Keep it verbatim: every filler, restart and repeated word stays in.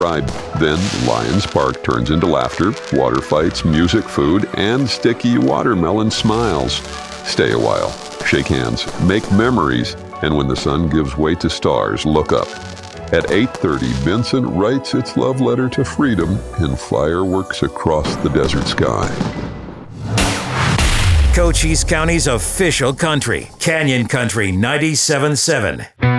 ride. Then Lions Park turns into laughter, water fights, music, food, and sticky watermelon smiles. Stay a while, shake hands, make memories, and when the sun gives way to stars, look up. At eight thirty, Vincent writes its love letter to freedom in fireworks across the desert sky. Cochise County's official country, Canyon Country ninety-seven point seven.